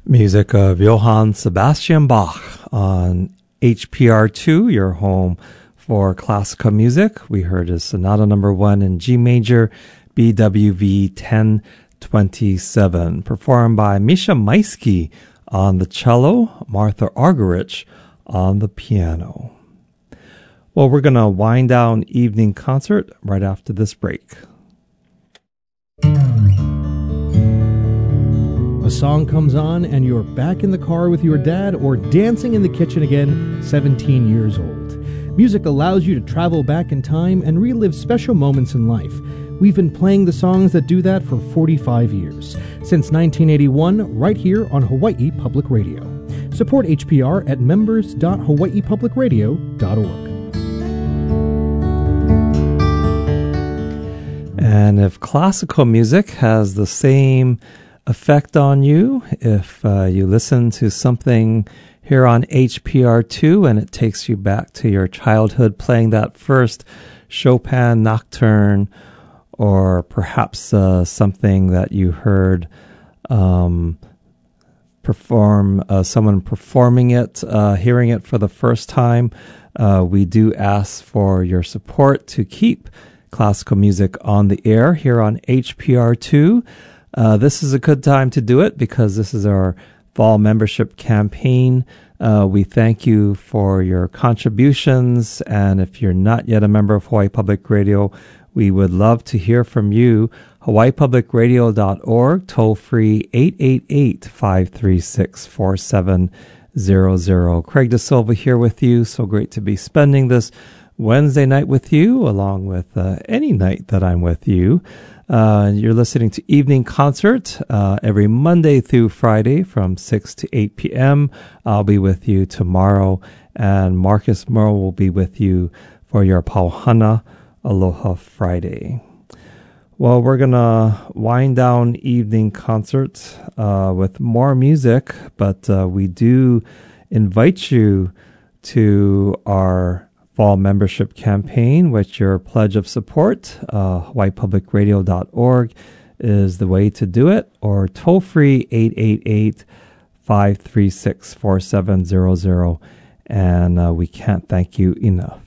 Music of Johann Sebastian Bach on HPR2, your home for classical music. We heard his Sonata Number 1 in G major, BWV 1027, performed by Misha Maisky on the cello, Martha Argerich on the piano. Well, we're going to wind down evening concert right after this break. A song comes on and you're back in the car with your dad or dancing in the kitchen again, 17 years old. Music allows you to travel back in time and relive special moments in life. We've been playing the songs that do that for 45 years, since 1981, right here on Hawaii Public Radio. Support HPR at members.hawaiipublicradio.org. And if classical music has the same effect on you, if you listen to something here on HPR2 and it takes you back to your childhood playing that first Chopin nocturne, or perhaps something that you heard someone performing it, hearing it for the first time, we do ask for your support to keep classical music on the air here on HPR2. This is a good time to do it because this is our fall membership campaign. We thank you for your contributions, and if you're not yet a member of Hawaii Public Radio, we would love to hear from you. hawaiipublicradio.org, toll free 888-536-4700. Craig DeSilva here with you. So great to be spending this Wednesday night with you, along with any night that I'm with you. You're listening to Evening Concert every Monday through Friday from 6 to 8 p.m. I'll be with you tomorrow, and Marcus Merle will be with you for your Pauhana Aloha Friday. Well, we're going to wind down Evening Concert with more music, but we do invite you to our fall membership campaign with your pledge of support. hawaiipublicradio.org is the way to do it, or toll free 888-536-4700, and we can't thank you enough.